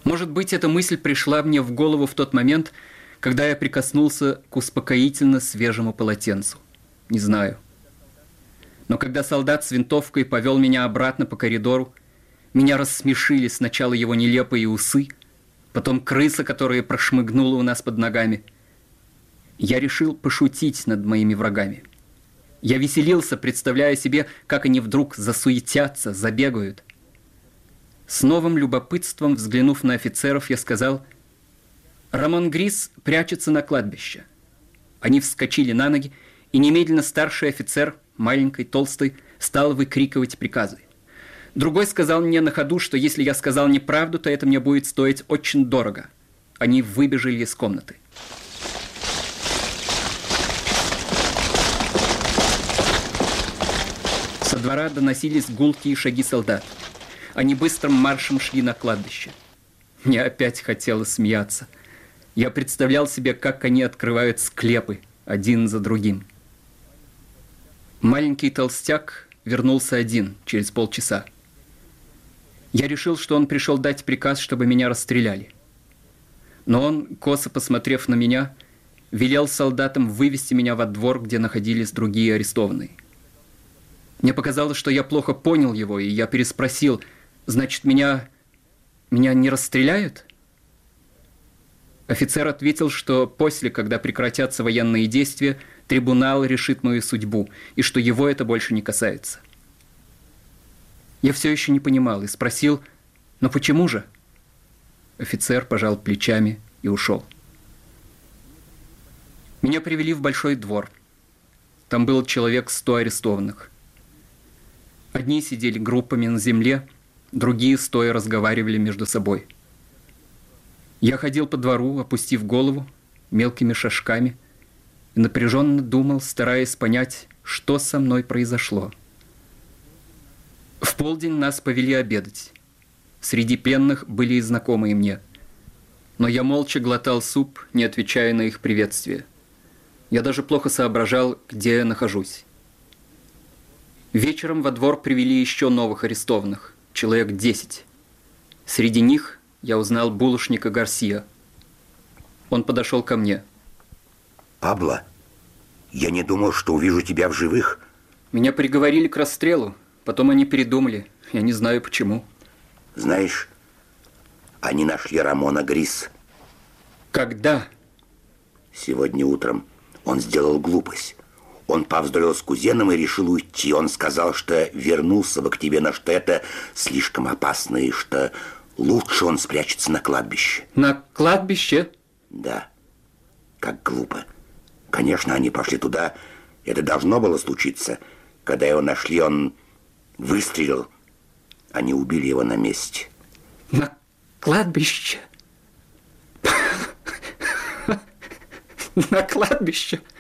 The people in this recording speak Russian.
Может быть, эта мысль пришла мне в голову в тот момент, когда я прикоснулся к успокоительно свежему полотенцу. Не знаю. Но когда солдат с винтовкой повел меня обратно по коридору, меня рассмешили сначала его нелепые усы, потом крыса, которая прошмыгнула у нас под ногами. Я решил пошутить над моими врагами. Я веселился, представляя себе, как они вдруг засуетятся, забегают. С новым любопытством, взглянув на офицеров, я сказал: «Рамон Грис прячется на кладбище». Они вскочили на ноги, и немедленно старший офицер, маленький, толстый, стал выкрикивать приказы. Другой сказал мне на ходу, что если я сказал неправду, то это мне будет стоить очень дорого. Они выбежали из комнаты. Со двора доносились гулкие шаги солдат. Они быстрым маршем шли на кладбище. Мне опять хотелось смеяться. Я представлял себе, как они открывают склепы один за другим. Маленький толстяк вернулся один через полчаса. Я решил, что он пришел дать приказ, чтобы меня расстреляли. Но он, косо посмотрев на меня, велел солдатам вывести меня во двор, где находились другие арестованные. Мне показалось, что я плохо понял его, и я переспросил: «Значит, меня не расстреляют?» Офицер ответил, что после, когда прекратятся военные действия, трибунал решит мою судьбу, и что его это больше не касается. Я все еще не понимал и спросил: «Но почему же?» Офицер пожал плечами и ушел. Меня привели в большой двор. Там было человек 100 арестованных. Одни сидели группами на земле, другие стоя разговаривали между собой. Я ходил по двору, опустив голову, мелкими шажками, и напряженно думал, стараясь понять, что со мной произошло. В полдень нас повели обедать. Среди пленных были и знакомые мне. Но я молча глотал суп, не отвечая на их приветствие. Я даже плохо соображал, где я нахожусь. Вечером во двор привели еще новых арестованных, человек 10. Среди них я узнал булочника Гарсия. Он подошел ко мне. «Пабло, я не думал, что увижу тебя в живых». Меня приговорили к расстрелу, потом они передумали. Я не знаю почему. Знаешь, они нашли Рамона Грис. Когда? Сегодня утром. Он сделал глупость. Он повздорил с кузеном и решил уйти. Он сказал, что вернулся бы к тебе, но что это слишком опасно, и что лучше он спрячется на кладбище. На кладбище? Да. Как глупо. Конечно, они пошли туда. Это должно было случиться. Когда его нашли, он выстрелил. Они убили его на месте. На кладбище? На кладбище?